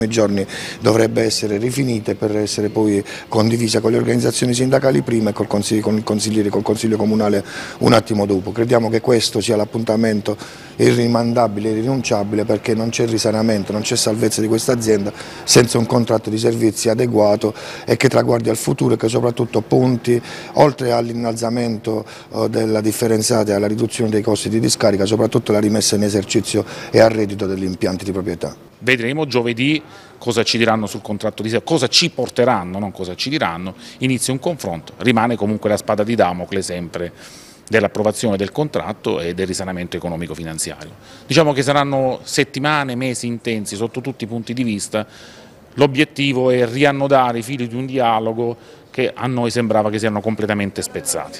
giorni dovrebbe essere rifinita per essere poi condivisa con le organizzazioni sindacali prima e col Consiglio Comunale un attimo dopo. Crediamo che questo sia l'appuntamento irrimandabile, irrinunciabile, perché non c'è risanamento, non c'è salvezza di questa azienda senza un contratto di servizi adeguato e che traguardi al futuro e che soprattutto punti, oltre all'innalzamento della differenziata e alla riduzione dei costi di discarica, soprattutto la rimessa in esercizio e a reddito degli impianti di proprietà. Vedremo giovedì cosa ci diranno sul contratto di servizio, cosa ci porteranno, non cosa ci diranno, inizia un confronto, rimane comunque la spada di Damocle sempre dell'approvazione del contratto e del risanamento economico-finanziario. Diciamo che saranno settimane, mesi intensi sotto tutti i punti di vista, l'obiettivo è riannodare i fili di un dialogo che a noi sembrava che siano completamente spezzati.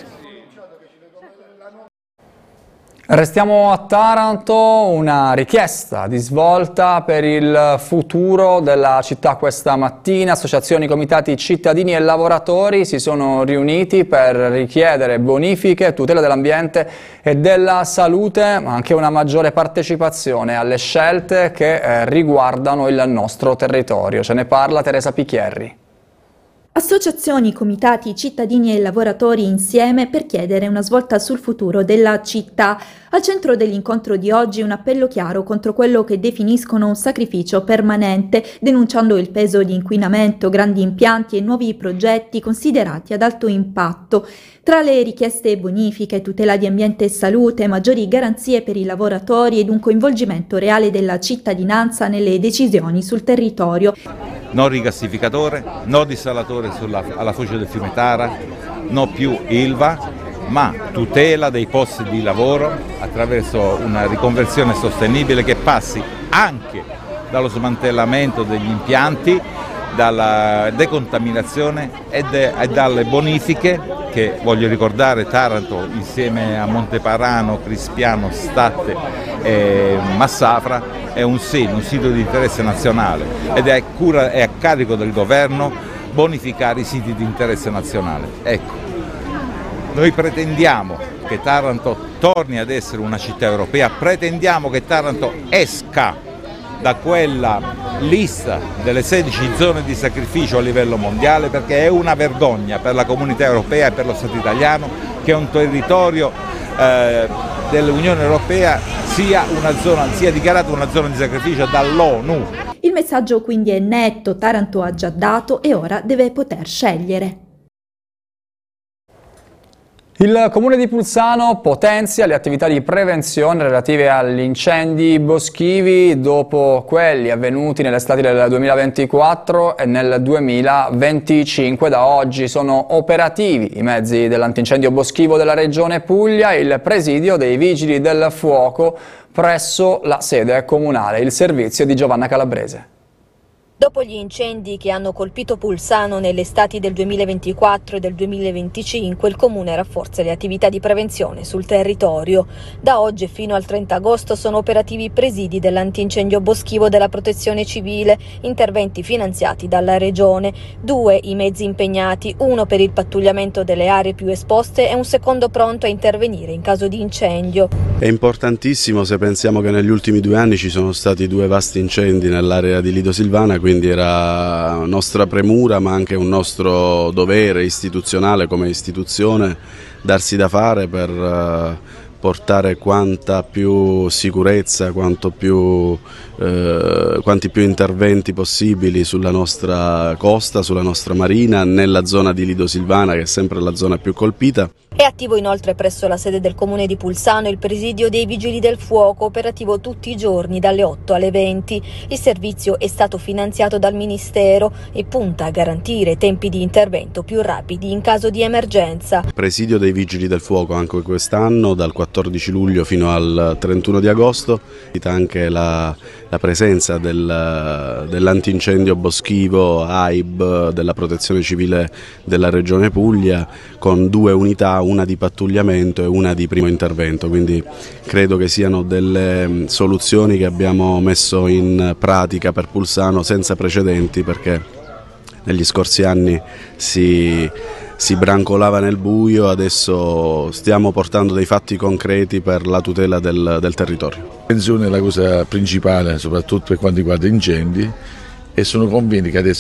Restiamo a Taranto, una richiesta di svolta per il futuro della città questa mattina. Associazioni, comitati cittadini e lavoratori si sono riuniti per richiedere bonifiche, tutela dell'ambiente e della salute, ma anche una maggiore partecipazione alle scelte che riguardano il nostro territorio. Ce ne parla Teresa Picchierri. Associazioni, comitati, cittadini e lavoratori insieme per chiedere una svolta sul futuro della città. Al centro dell'incontro di oggi un appello chiaro contro quello che definiscono un sacrificio permanente, denunciando il peso di inquinamento, grandi impianti e nuovi progetti considerati ad alto impatto. Tra le richieste bonifiche, tutela di ambiente e salute, maggiori garanzie per i lavoratori ed un coinvolgimento reale della cittadinanza nelle decisioni sul territorio. No rigassificatore, no dissalatore alla foce del fiume Tara, no più Ilva, ma tutela dei posti di lavoro attraverso una riconversione sostenibile che passi anche dallo smantellamento degli impianti, dalla decontaminazione e dalle bonifiche che, voglio ricordare, Taranto insieme a Monteparano, Crispiano, Statte e Massafra è un sito di interesse nazionale ed è a carico del governo bonificare i siti di interesse nazionale. Ecco, noi pretendiamo che Taranto torni ad essere una città europea, pretendiamo che Taranto esca da quella lista delle 16 zone di sacrificio a livello mondiale, perché è una vergogna per la comunità europea e per lo Stato italiano che un territorio dell'Unione Europea sia dichiarato una zona di sacrificio dall'ONU. Il messaggio quindi è netto, Taranto ha già dato e ora deve poter scegliere. Il Comune di Pulsano potenzia le attività di prevenzione relative agli incendi boschivi dopo quelli avvenuti nell'estate del 2024 e nel 2025. Da oggi sono operativi i mezzi dell'antincendio boschivo della Regione Puglia e il presidio dei Vigili del Fuoco presso la sede comunale. Il servizio di Giovanna Calabrese. Dopo gli incendi che hanno colpito Pulsano nelle estati del 2024 e del 2025, il Comune rafforza le attività di prevenzione sul territorio. Da oggi fino al 30 agosto sono operativi i presidi dell'antincendio boschivo della Protezione Civile, interventi finanziati dalla Regione. 2 i mezzi impegnati, uno per il pattugliamento delle aree più esposte e un secondo pronto a intervenire in caso di incendio. È importantissimo se pensiamo che negli ultimi 2 anni ci sono stati 2 vasti incendi nell'area di Lido Silvana, quindi era nostra premura ma anche un nostro dovere istituzionale come istituzione darsi da fare per portare quanta più sicurezza, quanti più interventi possibili sulla nostra costa, sulla nostra marina, nella zona di Lido Silvana che è sempre la zona più colpita. È attivo inoltre presso la sede del Comune di Pulsano il presidio dei Vigili del Fuoco, operativo tutti i giorni dalle 8 alle 20. Il servizio è stato finanziato dal Ministero e punta a garantire tempi di intervento più rapidi in caso di emergenza. Presidio dei Vigili del Fuoco anche quest'anno, dal 14 luglio fino al 31 di agosto, anche la presenza dell'antincendio boschivo AIB della Protezione Civile della Regione Puglia con 2 unità, una di pattugliamento e una di primo intervento, quindi credo che siano delle soluzioni che abbiamo messo in pratica per Pulsano senza precedenti, perché negli scorsi anni si brancolava nel buio, adesso stiamo portando dei fatti concreti per la tutela del territorio. La prevenzione è la cosa principale, soprattutto per quanto riguarda incendi, e sono convinti che adesso